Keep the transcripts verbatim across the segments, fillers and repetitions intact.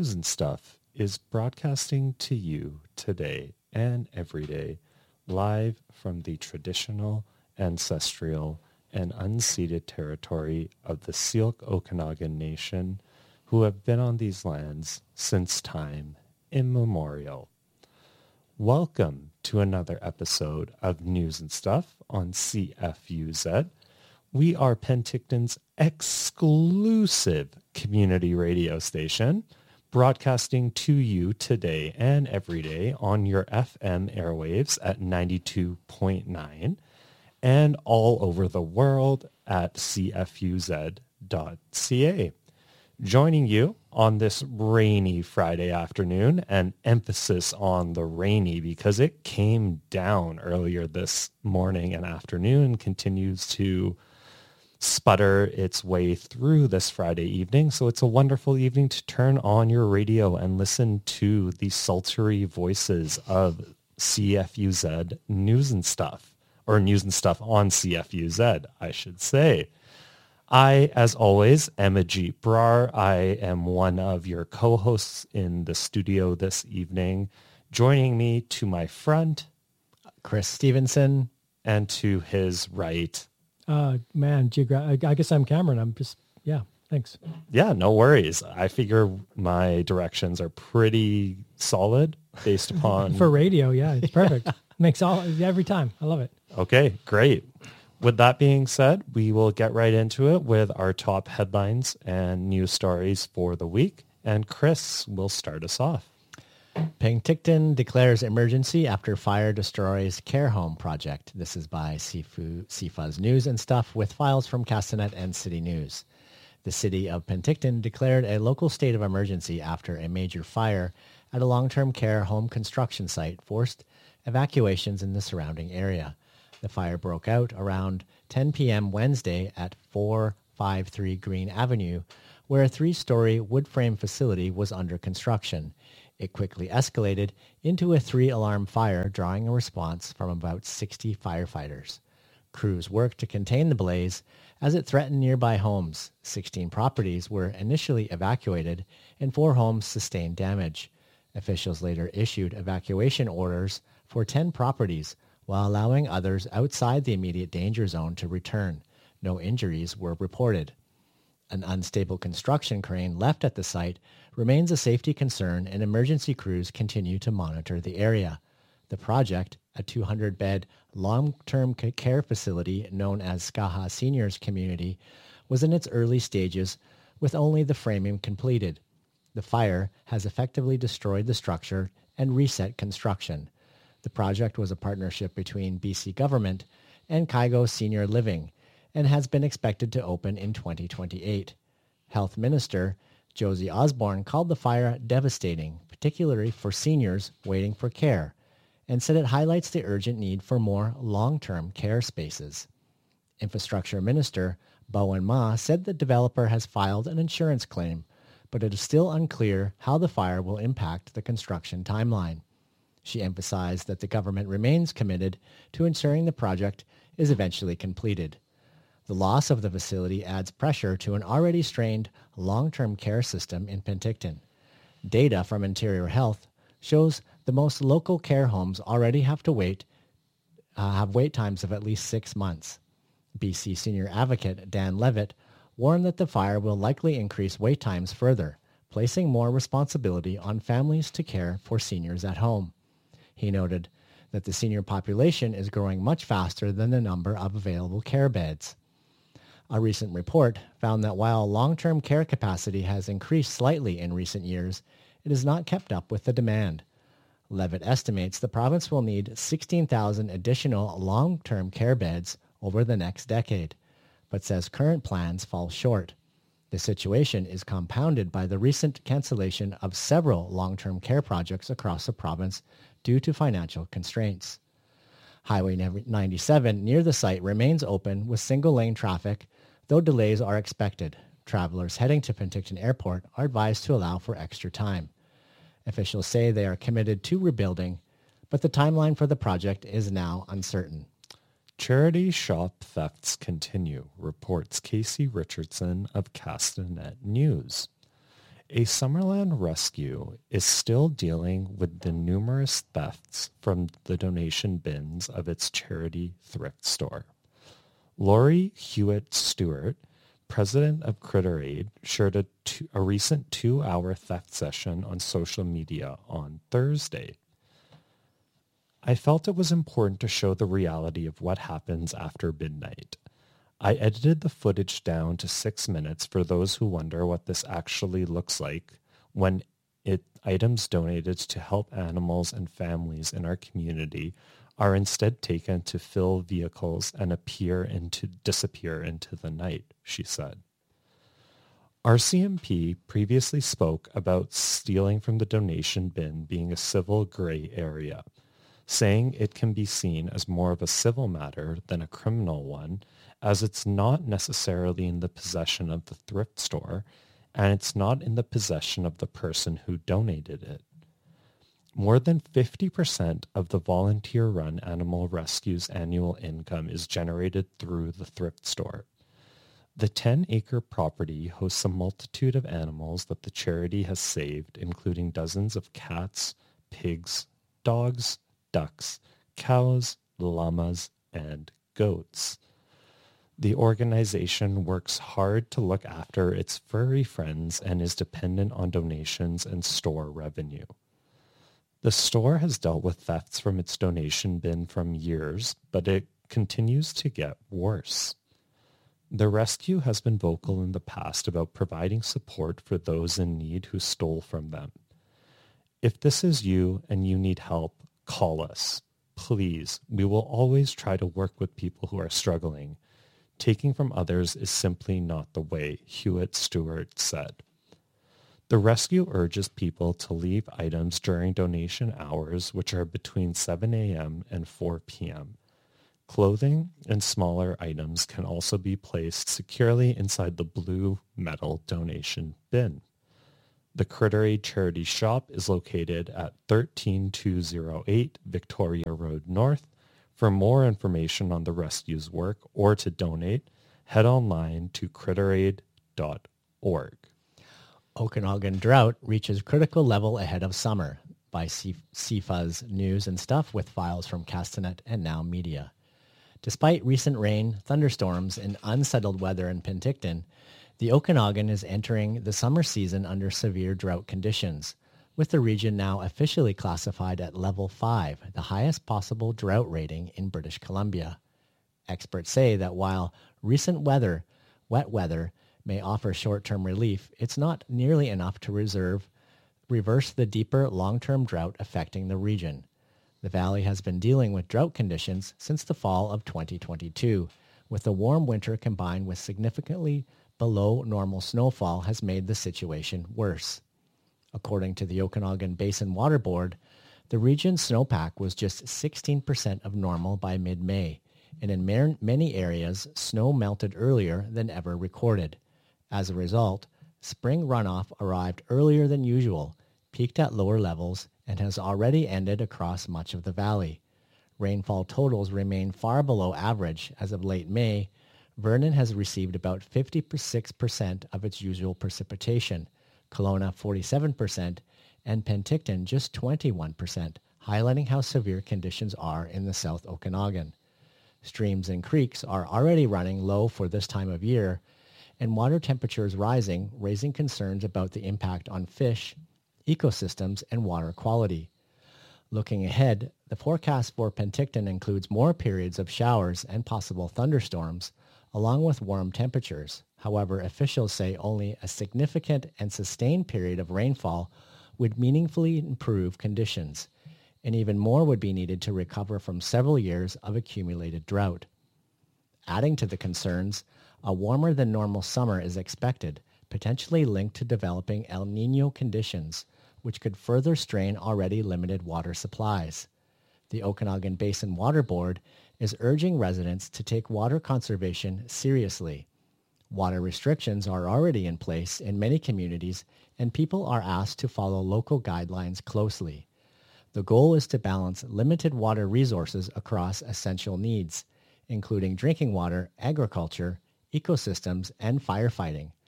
News and Stuff is broadcasting to you today and every day, live from the traditional, ancestral, and unceded territory of the Syilx Okanagan Nation, who have been on these lands since time immemorial. Welcome to another episode of News and Stuff on C F U Z. We are Penticton's exclusive community radio station, broadcasting to you today and every day on your F M airwaves at ninety-two point nine and all over the world at c f u z dot c a. Joining you on this rainy Friday afternoon, and emphasis on the rainy because it came down earlier this morning and afternoon, continues to sputter its way through this Friday evening. So it's a wonderful evening to turn on your radio and listen to the sultry voices of C F U Z News and Stuff, or News and Stuff on C F U Z, I should say. I, as always, am Ajit Brar. I am one of your co-hosts in the studio this evening. Joining me to my front, Chris Stevenson, and to his right. Uh, man, geogra- I guess I'm Cameron. I'm just, yeah, thanks. Yeah, no worries. I figure my directions are pretty solid based upon... For radio, yeah, it's perfect. Makes all, every time. I love it. Okay, great. With that being said, we will get right into it with our top headlines and news stories for the week. And Chris will start us off. Penticton declares emergency after fire destroys care home project. This is by C F U Z News and Stuff with files from Castanet and City News. The city of Penticton declared a local state of emergency after a major fire at a long-term care home construction site forced evacuations in the surrounding area. The fire broke out around ten p.m. Wednesday at four fifty-three Green Avenue, where a three-story wood frame facility was under construction. It quickly escalated into a three-alarm fire, drawing a response from about sixty firefighters. Crews worked to contain the blaze as it threatened nearby homes. sixteen properties were initially evacuated and four homes sustained damage. Officials later issued evacuation orders for ten properties, while allowing others outside the immediate danger zone to return. No injuries were reported. An unstable construction crane left at the site remains a safety concern, and emergency crews continue to monitor the area. The project, a two hundred bed long-term care facility known as Skaha Seniors Community, was in its early stages with only the framing completed. The fire has effectively destroyed the structure and reset construction. The project was a partnership between B C government and Kygo Senior Living and has been expected to open in twenty twenty-eight. Health Minister Josie Osborne called the fire devastating, particularly for seniors waiting for care, and said it highlights the urgent need for more long-term care spaces. Infrastructure Minister Bowen Ma said the developer has filed an insurance claim, but it is still unclear how the fire will impact the construction timeline. She emphasized that the government remains committed to ensuring the project is eventually completed. The loss of the facility adds pressure to an already strained long-term care system in Penticton. Data from Interior Health shows the most local care homes already have to wait, uh, have wait times of at least six months. B C Senior Advocate Dan Levitt warned that the fire will likely increase wait times further, placing more responsibility on families to care for seniors at home. He noted that the senior population is growing much faster than the number of available care beds. A recent report found that while long-term care capacity has increased slightly in recent years, it has not kept up with the demand. Levitt estimates the province will need sixteen thousand additional long-term care beds over the next decade, but says current plans fall short. The situation is compounded by the recent cancellation of several long-term care projects across the province due to financial constraints. Highway ninety-seven near the site remains open with single-lane traffic, though delays are expected. Travelers heading to Penticton Airport are advised to allow for extra time. Officials say they are committed to rebuilding, but the timeline for the project is now uncertain. Charity shop thefts continue, reports Casey Richardson of Castanet News. A Summerland rescue is still dealing with the numerous thefts from the donation bins of its charity thrift store. Lori Hewitt Stewart, president of Critter Aid, shared a, two, a recent two-hour theft session on social media on Thursday. I felt it was important to show the reality of what happens after midnight. I edited the footage down to six minutes for those who wonder what this actually looks like when it items donated to help animals and families in our community are instead taken to fill vehicles and appear into disappear into the night, she said. R C M P previously spoke about stealing from the donation bin being a civil gray area, saying it can be seen as more of a civil matter than a criminal one, as it's not necessarily in the possession of the thrift store, and it's not in the possession of the person who donated it. More than fifty percent of the volunteer-run Animal Rescue's annual income is generated through the thrift store. The ten-acre property hosts a multitude of animals that the charity has saved, including dozens of cats, pigs, dogs, ducks, cows, llamas, and goats. The organization works hard to look after its furry friends and is dependent on donations and store revenue. The store has dealt with thefts from its donation bin for years, but it continues to get worse. The rescue has been vocal in the past about providing support for those in need who stole from them. If this is you and you need help, call us. Please, we will always try to work with people who are struggling. Taking from others is simply not the way, Hewitt Stewart said. The rescue urges people to leave items during donation hours, which are between seven a.m. and four p.m. Clothing and smaller items can also be placed securely inside the blue metal donation bin. The Critter Aid charity shop is located at one three two zero eight Victoria Road North. For more information on the rescue's work or to donate, head online to critter aid dot org. Okanagan drought reaches critical level ahead of summer by C- CFuzz News and Stuff with files from Castanet and Now Media. Despite recent rain, thunderstorms, and unsettled weather in Penticton, the Okanagan is entering the summer season under severe drought conditions, with the region now officially classified at level five, the highest possible drought rating in British Columbia. Experts say that while recent weather, wet weather, may offer short-term relief, it's not nearly enough to reserve, reverse the deeper long-term drought affecting the region. The valley has been dealing with drought conditions since the fall of twenty twenty-two, with a warm winter combined with significantly below normal snowfall has made the situation worse. According to the Okanagan Basin Water Board, the region's snowpack was just sixteen percent of normal by mid-May, and in mar- many areas, snow melted earlier than ever recorded. As a result, spring runoff arrived earlier than usual, peaked at lower levels, and has already ended across much of the valley. Rainfall totals remain far below average. As of late May, Vernon has received about fifty-six percent of its usual precipitation, Kelowna forty-seven percent, and Penticton just twenty-one percent, highlighting how severe conditions are in the South Okanagan. Streams and creeks are already running low for this time of year, and water temperatures rising, raising concerns about the impact on fish, ecosystems, and water quality. Looking ahead, the forecast for Penticton includes more periods of showers and possible thunderstorms, along with warm temperatures. However, officials say only a significant and sustained period of rainfall would meaningfully improve conditions, and even more would be needed to recover from several years of accumulated drought. Adding to the concerns, a warmer than normal summer is expected, potentially linked to developing El Niño conditions, which could further strain already limited water supplies. The Okanagan Basin Water Board is urging residents to take water conservation seriously. Water restrictions are already in place in many communities, and people are asked to follow local guidelines closely. The goal is to balance limited water resources across essential needs, including drinking water, agriculture, ecosystems, and firefighting.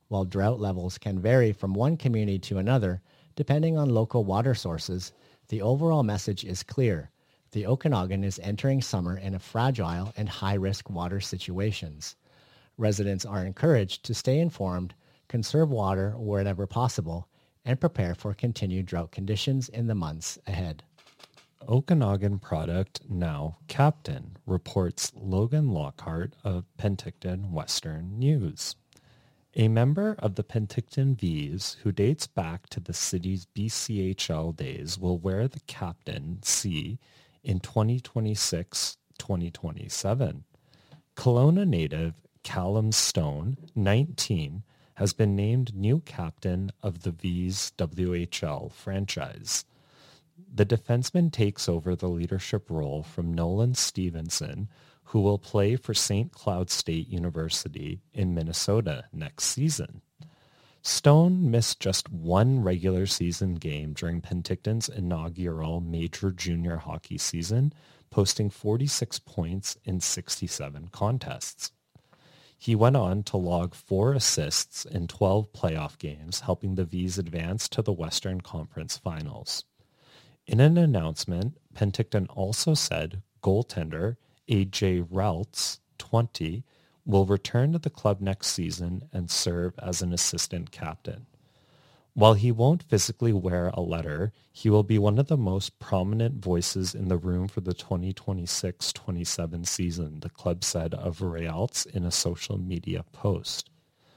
While drought levels can vary from one community to another, depending on local water sources, the overall message is clear. The Okanagan is entering summer in a fragile and high-risk water situations. Residents are encouraged to stay informed, conserve water wherever possible, and prepare for continued drought conditions in the months ahead. Okanagan Product Now Captain, reports Logan Lockhart of Penticton Western News. A member of the Penticton V's who dates back to the city's B C H L days will wear the Captain C in twenty twenty-six twenty twenty-seven. Kelowna native Callum Stone, nineteen, has been named new captain of the V's W H L franchise. The defenseman takes over the leadership role from Nolan Stevenson, who will play for Saint Cloud State University in Minnesota next season. Stone missed just one regular season game during Penticton's inaugural major junior hockey season, posting forty-six points in sixty-seven contests. He went on to log four assists in twelve playoff games, helping the V's advance to the Western Conference Finals. In an announcement, Penticton also said goaltender A J Raltz, twenty, will return to the club next season and serve as an assistant captain. While he won't physically wear a letter, he will be one of the most prominent voices in the room for the twenty twenty-six twenty-seven season, the club said of Rialtz in a social media post.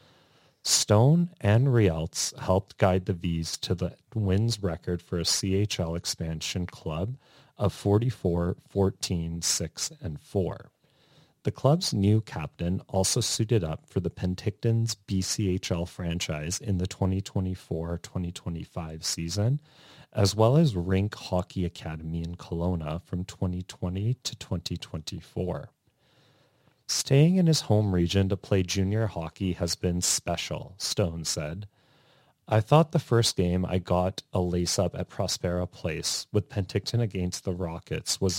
Stone and Rialtz helped guide the V's to the wins record for a C H L expansion club of forty-four, fourteen, six, and four. The club's new captain also suited up for the Penticton's B C H L franchise in the twenty twenty-four twenty twenty-five season, as well as Rink Hockey Academy in Kelowna from twenty twenty to twenty twenty-four. Staying in his home region to play junior hockey has been special, Stone said. I thought the first game I got a lace-up at Prospera Place with Penticton against the Rockets was